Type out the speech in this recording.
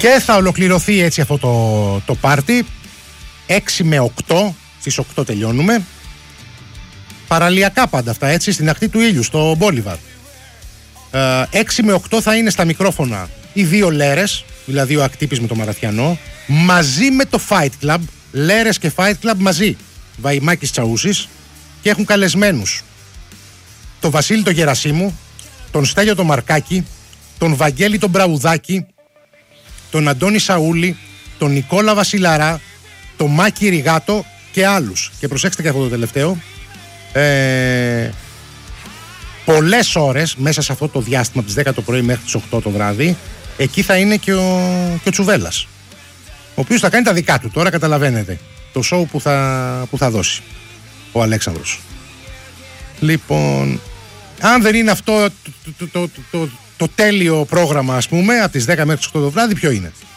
Και θα ολοκληρωθεί έτσι αυτό το πάρτι 6 με 8. Στις 8 τελειώνουμε. Παραλιακά πάντα αυτά, έτσι, στην ακτή του ήλιου, στο Μπόλιβαρ. 6 με 8 θα είναι στα μικρόφωνα οι δύο Λέρες, δηλαδή ο Ακτύπης με το Μαραθιανό, μαζί με το Fight Club. Λέρες και Fight Club μαζί, Βαϊμάκης Τσαούσης, και έχουν καλεσμένους τον Βασίλη τον Γερασίμου, τον Στέλιο τον Μαρκάκη, τον Βαγγέλη τον Μπραουδάκη, τον Αντώνη Σαούλη, τον Νικόλα Βασιλαρά, τον Μάκη Ριγάτο και άλλους. Και προσέξτε και αυτό το τελευταίο. Πολλές ώρες μέσα σε αυτό το διάστημα, από τις 10 το πρωί μέχρι τις 8 το βράδυ, εκεί θα είναι και ο Τσουβέλλας, ο οποίος θα κάνει τα δικά του. Τώρα καταλαβαίνετε το show που θα δώσει ο Αλέξανδρος. Λοιπόν, αν δεν είναι αυτό το τέλειο πρόγραμμα, ας πούμε, από τις 10 μέχρι τις 8 το βράδυ, ποιο είναι?